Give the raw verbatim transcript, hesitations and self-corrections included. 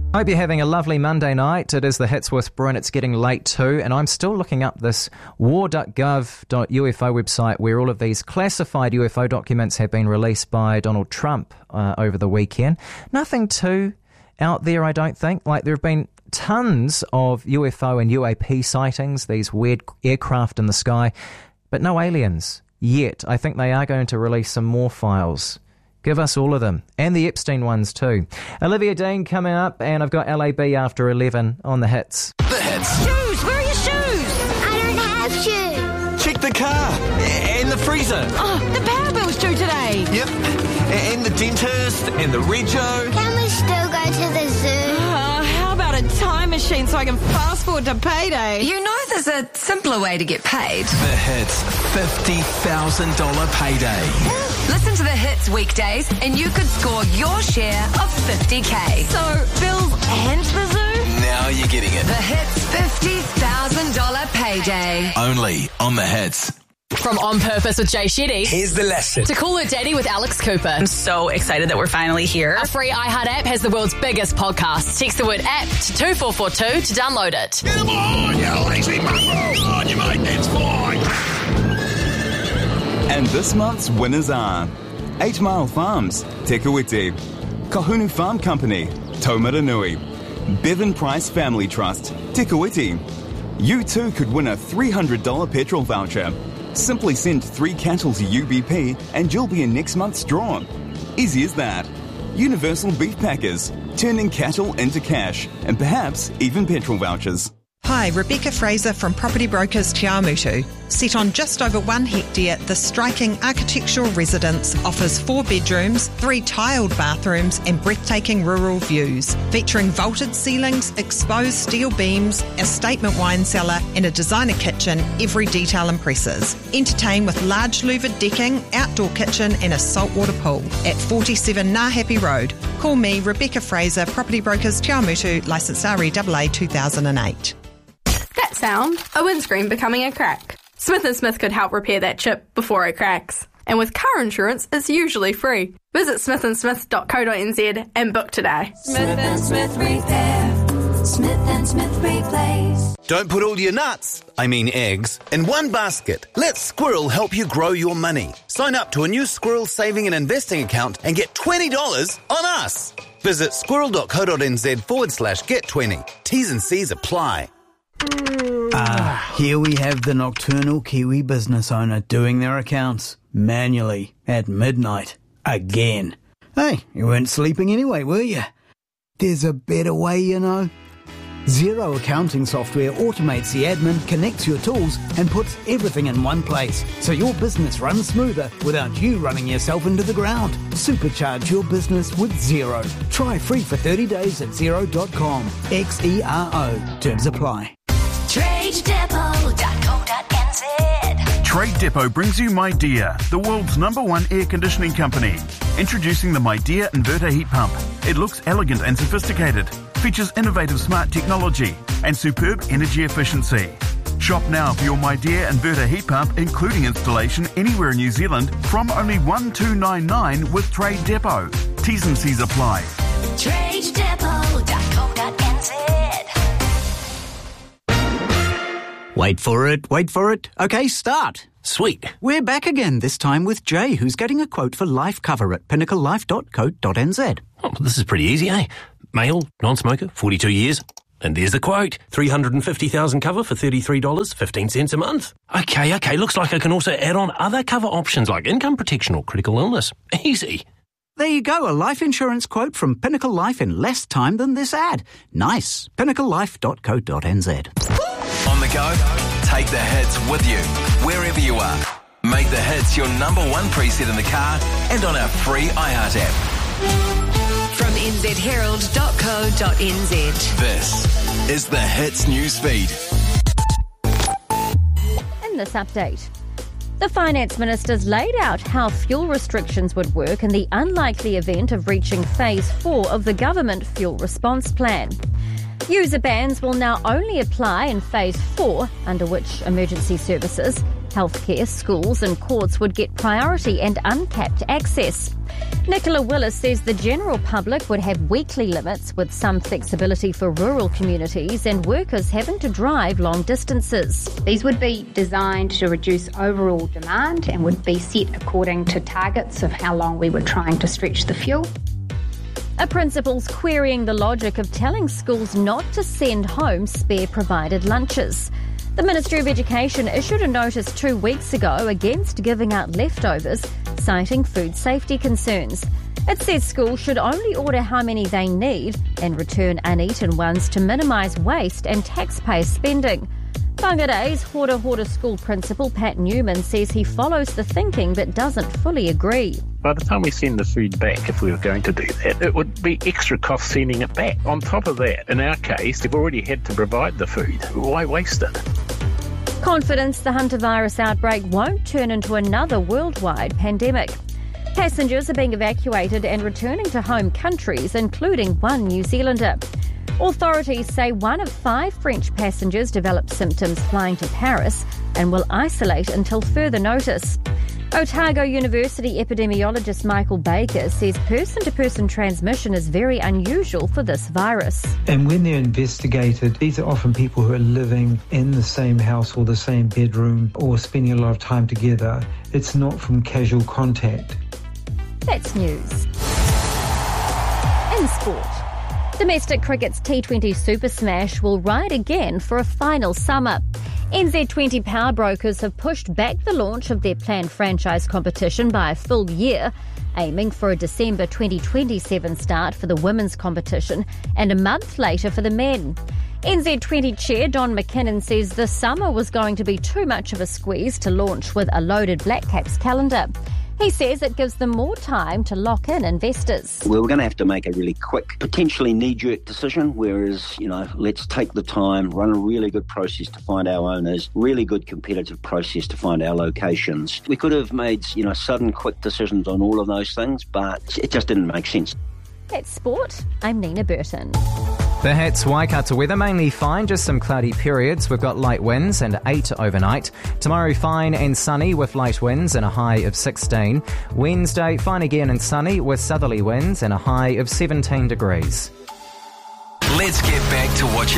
Hope you're having a lovely Monday night. It is the Hits with Bryn. It's getting late too, and I'm still looking up this war dot gov dot U F O website where all of these classified U F O documents have been released by Donald Trump uh, over the weekend. Nothing too out there, I don't think. Like, there have been tons of U F O and U A P sightings, these weird aircraft in the sky, but no aliens yet. I think they are going to release some more files. Give us all of them. And the Epstein ones too. Olivia Dean coming up, and I've got L A B after eleven on the Hits. The Hits. Shoes! Where are your shoes? I don't have shoes. Check the car. And the freezer. Oh, the power bill's due today. Yep. And the dentist. And the rego. Can we still go to the zoo? Uh, how about a time machine so I can fast forward to payday? You know there's a simpler way to get paid. The Hits. fifty thousand dollars payday. Listen to the Hits weekdays and you could score your share of fifty K. So, bills and the zoo? Now you're getting it. The Hits fifty thousand dollars payday. Only on the Hits. From On Purpose with Jay Shetty Here's the lesson. to Call Her Daddy with Alex Cooper. I'm so excited that we're finally here. Our free iHeart app has the world's biggest podcast. Text the word app to two four four two to download it. Come on, you lazy mongrel. On you, mate, that's fine. And this month's winners are Eight Mile Farms, Te Kuiti, Kahunu Farm Company, Taumaranui, Bevan Price Family Trust, Te Kuiti. You too could win a three hundred dollars petrol voucher. Simply send three cattle to U B P and you'll be in next month's draw. Easy as that. Universal Beef Packers, turning cattle into cash and perhaps even petrol vouchers. Hi, Rebecca Fraser from Property Brokers Te Awamutu. Set on just over one hectare, the striking architectural residence offers four bedrooms, three tiled bathrooms and breathtaking rural views. Featuring vaulted ceilings, exposed steel beams, a statement wine cellar and a designer kitchen, every detail impresses. Entertain with large louvered decking, outdoor kitchen and a saltwater pool at forty-seven Ngahapi Road. Call me, Rebecca Fraser, Property Brokers Te Awamutu, licence R E A A two thousand eight. That sound, a windscreen becoming a crack. Smith and Smith could help repair that chip before it cracks. And with car insurance, it's usually free. Visit smith and smith dot co dot n z and book today. Smith and Smith Repair. Smith and Smith Replace. Don't put all your nuts, I mean eggs, in one basket. Let Squirrel help you grow your money. Sign up to a new Squirrel saving and investing account and get twenty dollars on us. Visit squirrel dot co dot n z forward slash get twenty. T's and C's apply. Ah, here we have the nocturnal Kiwi business owner doing their accounts manually at midnight again. Hey, you weren't sleeping anyway, were you? There's a better way, you know. Xero accounting software automates the admin, connects your tools and puts everything in one place so your business runs smoother without you running yourself into the ground. Supercharge your business with Xero. Try free for thirty days at xero dot com. X E R O. Terms apply. trade depot dot co dot n z. Trade Depot brings you MyDear, the world's number one air conditioning company. Introducing the MyDear Inverter Heat Pump. It looks elegant and sophisticated, features innovative smart technology and superb energy efficiency. Shop now for your MyDear Inverter Heat Pump, including installation anywhere in New Zealand, from only one two nine nine with Trade Depot. T's and C's apply. trade depot dot co dot n z. Wait for it, wait for it. Okay, start. Sweet. We're back again, this time with Jay, who's getting a quote for life cover at pinnacle life dot co dot n z. Oh, this is pretty easy, eh? Male, non-smoker, forty-two years. And there's the quote. three hundred fifty thousand cover for thirty-three dollars and fifteen cents a month. Okay, okay, looks like I can also add on other cover options like income protection or critical illness. Easy. There you go, a life insurance quote from Pinnacle Life in less time than this ad. Nice. pinnacle life dot co dot n z. On the go, take the hits with you, wherever you are. Make the hits your number one preset in the car and on our free iHeart app. From n z herald dot co dot n z. This is the Hits newsfeed. In this update, the Finance Minister's laid out how fuel restrictions would work in the unlikely event of reaching Phase four of the government fuel response plan. User bans will now only apply in Phase four, under which emergency services Healthcare, schools and courts would get priority and uncapped access. Nicola Willis says the general public would have weekly limits with some flexibility for rural communities and workers having to drive long distances. These would be designed to reduce overall demand and would be set according to targets of how long we were trying to stretch the fuel. A principal's querying the logic of telling schools not to send home spare provided lunches. The Ministry of Education issued a notice two weeks ago against giving out leftovers, citing food safety concerns. It says schools should only order how many they need and return uneaten ones to minimise waste and taxpayer spending. Whangarei's Hora Hora School Principal Pat Newman says he follows the thinking but doesn't fully agree. By the time we send the food back, if we were going to do that, it would be extra cost sending it back. On top of that, in our case, they've already had to provide the food. Why waste it? Confidence the hantavirus outbreak won't turn into another worldwide pandemic. Passengers are being evacuated and returning to home countries, including one New Zealander. Authorities say one of five French passengers developed symptoms flying to Paris and will isolate until further notice. Otago University epidemiologist Michael Baker says person-to-person transmission is very unusual for this virus. And when they're investigated, these are often people who are living in the same house or the same bedroom or spending a lot of time together. It's not from casual contact. That's news. In sport. Domestic cricket's T twenty Super Smash will ride again for a final summer. N Z twenty power brokers have pushed back the launch of their planned franchise competition by a full year, aiming for a December twenty twenty-seven start for the women's competition and a month later for the men. N Z twenty chair Don McKinnon says the summer was going to be too much of a squeeze to launch with a loaded Black Caps calendar. He says it gives them more time to lock in investors. Well, we're going to have to make a really quick, potentially knee-jerk decision, whereas, you know, let's take the time, run a really good process to find our owners, really good competitive process to find our locations. We could have made, you know, sudden, quick decisions on all of those things, but it just didn't make sense. That's sport. I'm Nina Burton. The Hits Waikato weather, mainly fine, just some cloudy periods. We've got light winds and eight overnight. Tomorrow, fine and sunny with light winds and a high of sixteen. Wednesday, fine again and sunny with southerly winds and a high of seventeen degrees. Let's get back to what you